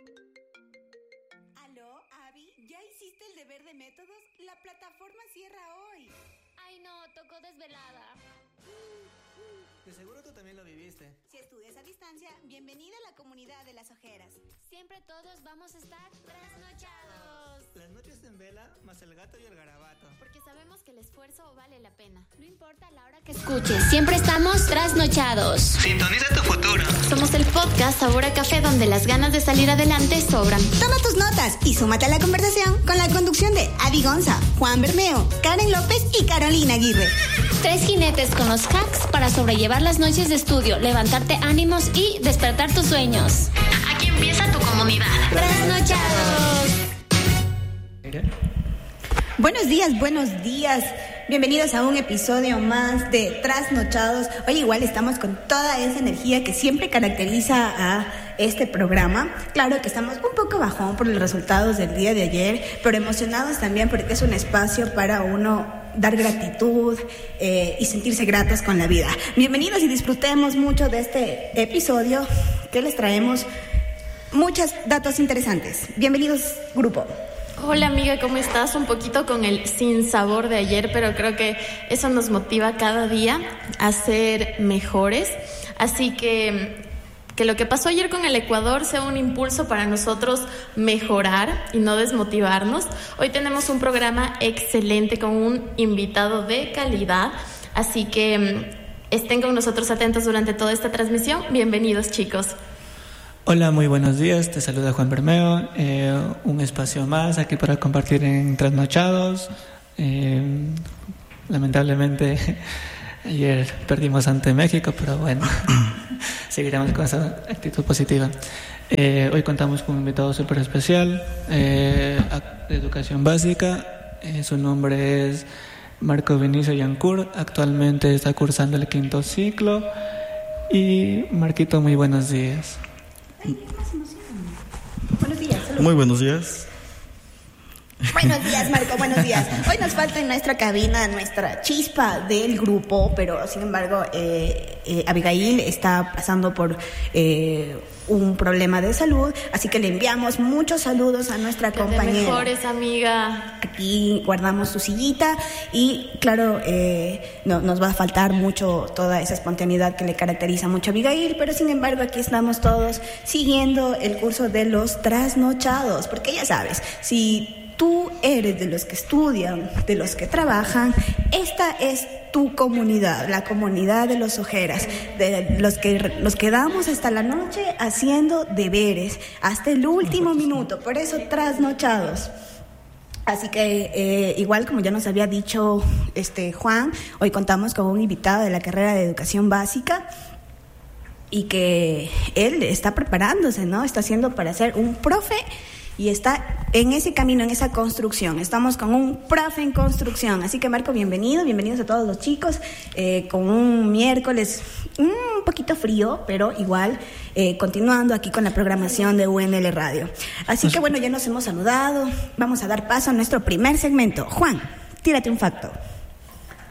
¿Aló, Abby? ¿Ya hiciste el deber de métodos? La plataforma cierra hoy. Ay no, tocó desvelada. De seguro tú también lo viviste. Si estudias a distancia, bienvenida a la comunidad de las ojeras. Siempre todos vamos a estar trasnochados. Las noches en vela, más el gato y el garabato. Porque sabemos que el esfuerzo vale la pena. No importa la hora que escuches, siempre estamos trasnochados. Sintoniza tu futuro. Somos el podcast Sabor a Café, donde las ganas de salir adelante sobran. Toma tus notas y súmate a la conversación con la conducción de Abby Gonza, Juan Bermeo, Karen López y Carolina Aguirre. 3 jinetes con los hacks para sobrellevar las noches de estudio, levantarte ánimos y despertar tus sueños. Aquí empieza tu comunidad. Trasnochados. Buenos días. Bienvenidos a un episodio más de Trasnochados. Hoy igual estamos con toda esa energía que siempre caracteriza a este programa. Claro que estamos un poco bajón por los resultados del día de ayer, pero emocionados también porque es un espacio para uno dar gratitud y sentirse gratos con la vida. Bienvenidos y disfrutemos mucho de este episodio que les traemos muchos datos interesantes. Bienvenidos, grupo. Hola amiga, ¿cómo estás? Un poquito con el sinsabor de ayer, pero creo que eso nos motiva cada día a ser mejores. Así que lo que pasó ayer con el Ecuador sea un impulso para nosotros mejorar y no desmotivarnos. Hoy tenemos un programa excelente con un invitado de calidad, así que estén con nosotros atentos durante toda esta transmisión. Bienvenidos, chicos. Hola, muy buenos días, te saluda Juan Bermeo, un espacio más aquí para compartir en Trasnochados. Lamentablemente ayer perdimos ante México, pero bueno, seguiremos con esa actitud positiva. Hoy contamos con un invitado súper especial, de educación básica. Su nombre es Marco Vinicio Yancourt, actualmente está cursando el 5º ciclo. Y Marquito, muy buenos días. Buenos días. Salud. Muy buenos días. Buenos días, Marco, buenos días. Hoy nos falta en nuestra cabina nuestra chispa del grupo, pero sin embargo Abigail está pasando por un problema de salud, así que le enviamos muchos saludos a nuestra compañera. Te mejores, amiga. Aquí guardamos su sillita y claro, no, nos va a faltar mucho toda esa espontaneidad que le caracteriza mucho a Abigail, pero sin embargo aquí estamos todos siguiendo el curso de los trasnochados, porque ya sabes, si tú eres de los que estudian, de los que trabajan, esta es tu comunidad, la comunidad de los ojeras, de los que nos quedamos hasta la noche haciendo deberes, hasta el último minuto, por eso trasnochados. Así que igual como ya nos había dicho Juan, hoy contamos con un invitado de la carrera de educación básica y que él está preparándose, ¿no? Está haciendo para ser un profe y está en ese camino, en esa construcción. Estamos con un profe en construcción. Así que Marco, bienvenidos a todos los chicos, con un miércoles un poquito frío, pero igual continuando aquí con la programación de UNL Radio. Así que bueno, ya nos hemos saludado. Vamos a dar paso a nuestro primer segmento. Juan, tírate un facto.